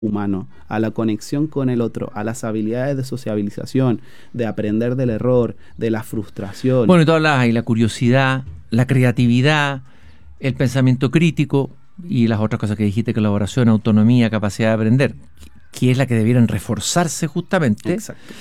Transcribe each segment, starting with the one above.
humano, a la conexión con el otro, a las habilidades de sociabilización, de aprender del error, de la frustración. Bueno, y tú hablabas ahí, la curiosidad, la creatividad, el pensamiento crítico y las otras cosas que dijiste, colaboración, autonomía, capacidad de aprender, que es la que debieran reforzarse justamente. Exacto.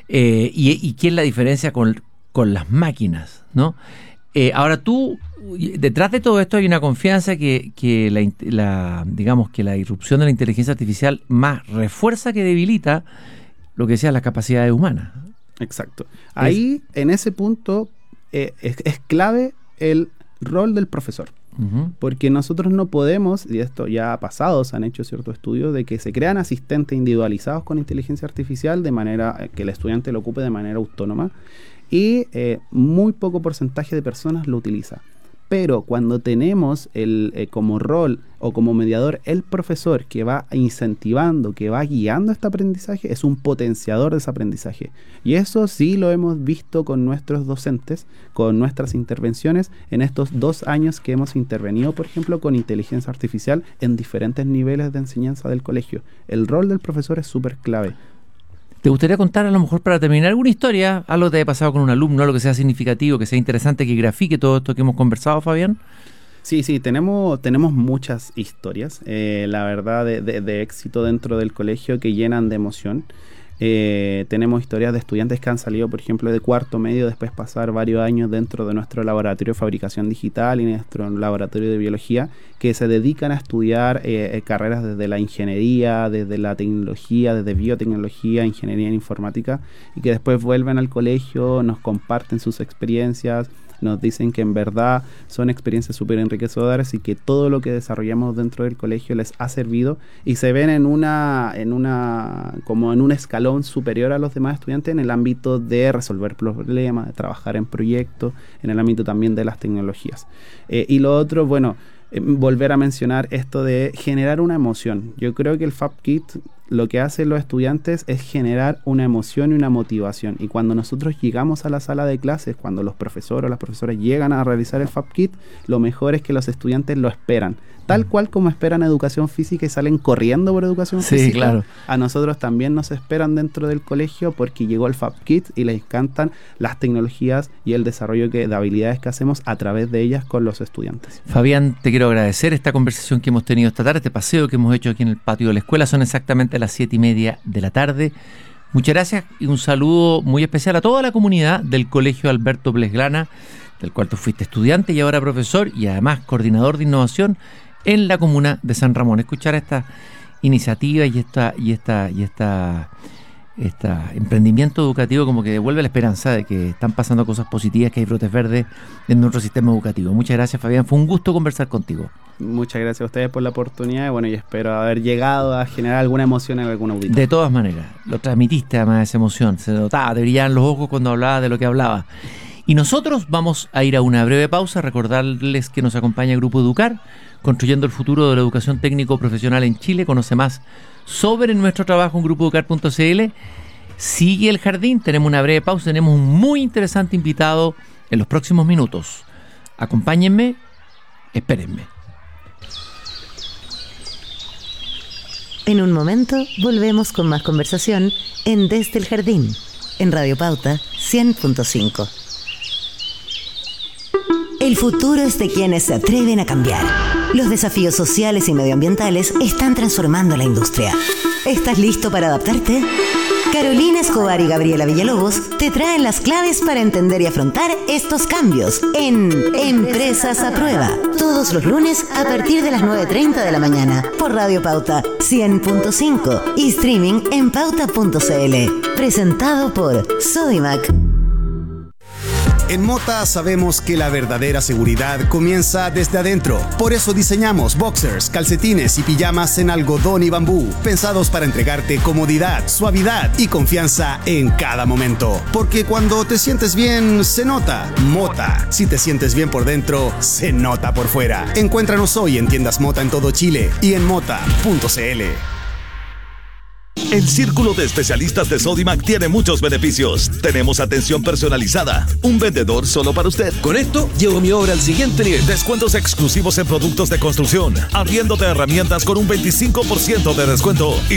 Y qué es la diferencia con las máquinas, ¿no? Ahora tú, detrás de todo esto hay una confianza que digamos que la irrupción de la inteligencia artificial más refuerza que debilita lo que decían las capacidades humanas. Exacto. Ahí, en ese punto, es clave el rol del profesor. Uh-huh. Porque nosotros no podemos, y esto ya ha pasado, se han hecho ciertos estudios de que se crean asistentes individualizados con inteligencia artificial de manera que el estudiante lo ocupe de manera autónoma, y muy poco porcentaje de personas lo utiliza. Pero cuando tenemos como rol o como mediador el profesor que va incentivando, que va guiando este aprendizaje, es un potenciador de ese aprendizaje. Y eso sí lo hemos visto con nuestros docentes, con nuestras intervenciones en estos 2 años que hemos intervenido, por ejemplo, con inteligencia artificial en diferentes niveles de enseñanza del colegio. El rol del profesor es súper clave. ¿Te gustaría contar, a lo mejor para terminar, alguna historia, algo que te haya pasado con un alumno, algo que sea significativo, que sea interesante, que grafique todo esto que hemos conversado, Fabián? Sí, tenemos muchas historias, la verdad, de éxito dentro del colegio que llenan de emoción. Tenemos historias de estudiantes que han salido, por ejemplo, de cuarto medio, después pasar varios años dentro de nuestro laboratorio de fabricación digital y nuestro laboratorio de biología, que se dedican a estudiar carreras desde la ingeniería, desde la tecnología, desde biotecnología, ingeniería en informática, y que después vuelven al colegio, nos comparten sus experiencias, nos dicen que en verdad son experiencias súper enriquecedoras y que todo lo que desarrollamos dentro del colegio les ha servido, y se ven como en un escalón superior a los demás estudiantes en el ámbito de resolver problemas, de trabajar en proyectos, en el ámbito también de las tecnologías. Y lo otro, bueno, volver a mencionar esto de generar una emoción. Yo creo que el FabKit lo que hacen los estudiantes es generar una emoción y una motivación. Y cuando nosotros llegamos a la sala de clases, cuando los profesores o las profesoras llegan a realizar el FabKit, lo mejor es que los estudiantes lo esperan. Tal cual como esperan educación física y salen corriendo por educación física, claro. A nosotros también nos esperan dentro del colegio porque llegó el FabKit y les encantan las tecnologías y el desarrollo de habilidades que hacemos a través de ellas con los estudiantes. Fabián, te quiero agradecer esta conversación que hemos tenido esta tarde, este paseo que hemos hecho aquí en el patio de la escuela. Son exactamente las 7:30 de la tarde. Muchas gracias y un saludo muy especial a toda la comunidad del Colegio Alberto Blesgrana, del cual tú fuiste estudiante y ahora profesor y además coordinador de innovación en la comuna de San Ramón. Escuchar esta iniciativa y esta emprendimiento educativo como que devuelve la esperanza de que están pasando cosas positivas, que hay brotes verdes en nuestro sistema educativo. Muchas gracias, Fabián. Fue un gusto conversar contigo. Muchas gracias a ustedes por la oportunidad. Bueno, y espero haber llegado a generar alguna emoción en algún auditor. De todas maneras, lo transmitiste además esa emoción. Se notaba, te brillaban los ojos cuando hablabas de lo que hablabas. Y nosotros vamos a ir a una breve pausa, recordarles que nos acompaña el Grupo Educar, construyendo el futuro de la educación técnico-profesional en Chile. Conoce más sobre nuestro trabajo en grupoeducar.cl. Sigue el jardín, tenemos una breve pausa, tenemos un muy interesante invitado en los próximos minutos. Acompáñenme, espérenme. En un momento volvemos con más conversación en Desde el Jardín, en Radio Pauta 100.5. El futuro es de quienes se atreven a cambiar. Los desafíos sociales y medioambientales están transformando la industria. ¿Estás listo para adaptarte? Carolina Escobar y Gabriela Villalobos te traen las claves para entender y afrontar estos cambios en Empresas a Prueba. Todos los lunes a partir de las 9:30 de la mañana por Radio Pauta 100.5 y streaming en pauta.cl. Presentado por Sodimac. En Mota sabemos que la verdadera seguridad comienza desde adentro. Por eso diseñamos boxers, calcetines y pijamas en algodón y bambú, pensados para entregarte comodidad, suavidad y confianza en cada momento. Porque cuando te sientes bien, se nota. Mota. Si te sientes bien por dentro, se nota por fuera. Encuéntranos hoy en tiendas Mota en todo Chile y en mota.cl. El círculo de especialistas de Sodimac tiene muchos beneficios. Tenemos atención personalizada, un vendedor solo para usted. Con esto, llevo mi obra al siguiente nivel. Descuentos exclusivos en productos de construcción, arriendo de herramientas con un 25% de descuento